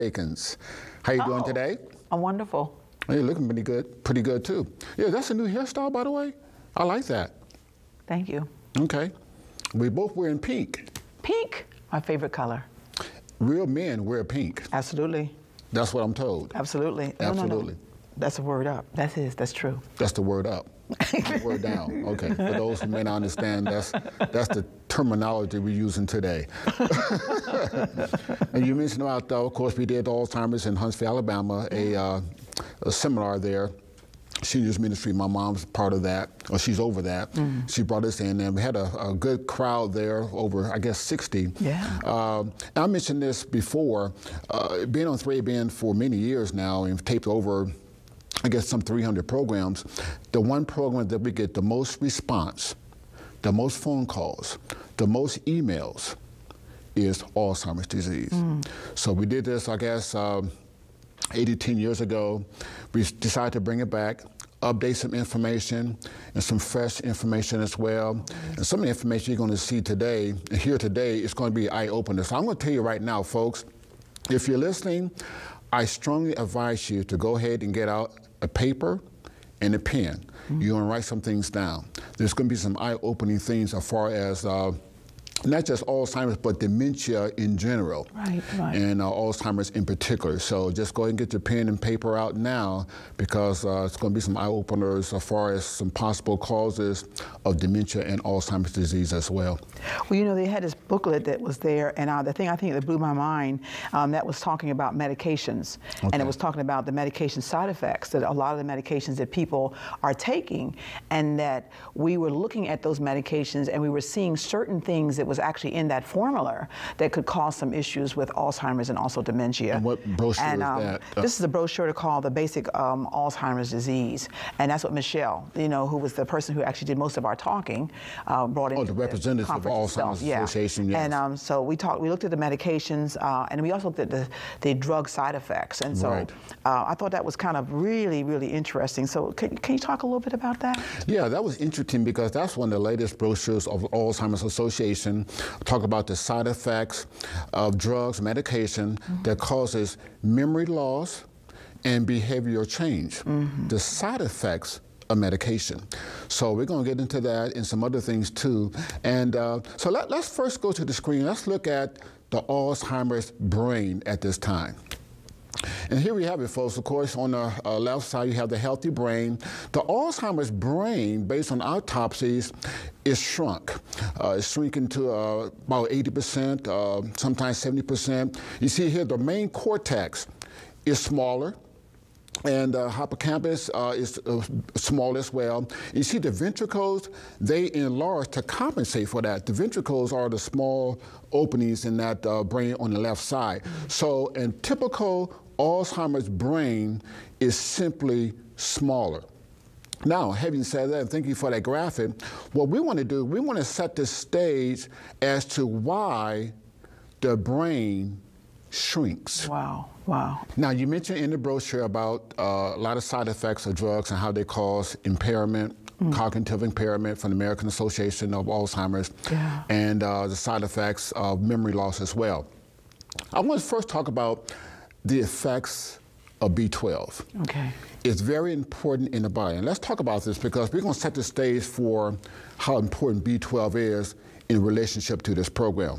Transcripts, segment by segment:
Akins. How you doing today? I'm wonderful. You're looking pretty good too. Yeah, that's a new hairstyle, by the way. I like that. Thank you. Okay. We both wearing pink. Pink, my favorite color. Real men wear pink. Absolutely. That's what I'm told. Absolutely. Absolutely. No. That's a word up. That's true. That's the word up. The word down. Okay. For those who may not understand, that's the terminology we're using today. And you mentioned about, of course, we did Alzheimer's in Huntsville, Alabama, a seminar there. Seniors Ministry, my mom's part of that, or she's over that. She brought us in, and we had a good crowd there, over, I guess, 60. Yeah. I mentioned this before, being on 3ABN for many years now, and taped over, I guess, some 300 programs. The one program that we get the most response, the most phone calls, the most emails is Alzheimer's disease. So we did this, I guess, 8 to 10 years ago. We decided to bring it back, update some information, and some fresh information as well. And some of the information you're going to see today, and hear today, is going to be eye-opener. So I'm going to tell you right now, folks, if you're listening, I strongly advise you to go ahead and get out a paper and a pen. You're going to write some things down. There's going to be some eye-opening things as far as not just Alzheimer's, but dementia in general. Right. And Alzheimer's in particular. So just go ahead and get your pen and paper out now, because it's going to be some eye-openers as far as some possible causes of dementia and Alzheimer's disease as well. Well, you know, they had this booklet that was there, and the thing I think that blew my mind, that was talking about medications. Okay. And it was talking about the medication side effects, that a lot of the medications that people are taking, and that we were looking at those medications and we were seeing certain things that was actually in that formula that could cause some issues with Alzheimer's and also dementia. And what brochure is that? This is a brochure called The Basic Alzheimer's Disease, and that's what Michelle, you know, who was the person who actually did most of our talking, brought in. Oh, the representative of Alzheimer's Association, yes. And so we looked at the medications, and we also looked at the drug side effects, and so I thought that was kind of really, really interesting. So can you talk a little bit about that? Yeah, that was interesting, because that's one of the latest brochures of Alzheimer's Association. Talk about the side effects of drugs, medication that causes memory loss and behavioral change. The side effects of medication. So we're going to get into that and some other things too. And so let's first go to the screen. Let's look at the Alzheimer's brain at this time. And here we have it, folks. Of course, on the left side, you have the healthy brain. The Alzheimer's brain, based on autopsies, is shrunk. It's shrinking to about 80%, sometimes 70%. You see here, the main cortex is smaller, and hippocampus is small as well. You see the ventricles, they enlarge to compensate for that. The ventricles are the small openings in that brain on the left side. So a typical Alzheimer's brain is simply smaller. Now, having said that, and thank you for that graphic, what we want to do, we want to set the stage as to why the brain shrinks. Wow. Now, you mentioned in the brochure about a lot of side effects of drugs and how they cause impairment, cognitive impairment from the American Association of Alzheimer's, and the side effects of memory loss as well. I want to first talk about the effects of B12. Okay. It's very important in the body. And let's talk about this, because we're going to set the stage for how important B12 is in relationship to this program.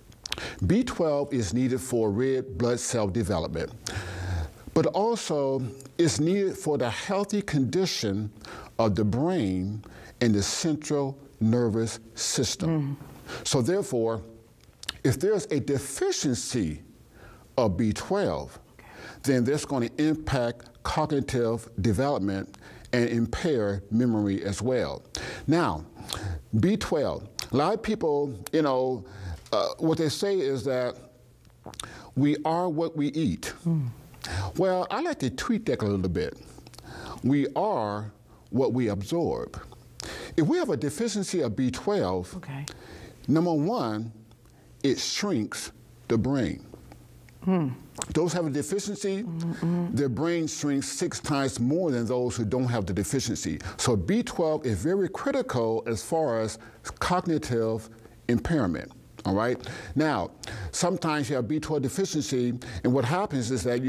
B12 is needed for red blood cell development, but also it's needed for the healthy condition of the brain and the central nervous system. So therefore, if there's a deficiency of B12, then that's going to impact cognitive development and impair memory as well. Now, B12, a lot of people, you know, what they say is that we are what we eat. Well, I like to tweak that a little bit. We are what we absorb. If we have a deficiency of B12, number one, it shrinks the brain. Those have a deficiency, their brain shrinks 6 times more than those who don't have the deficiency. So B12 is very critical as far as cognitive impairment. All right. Now, sometimes you have B12 deficiency, and what happens is that you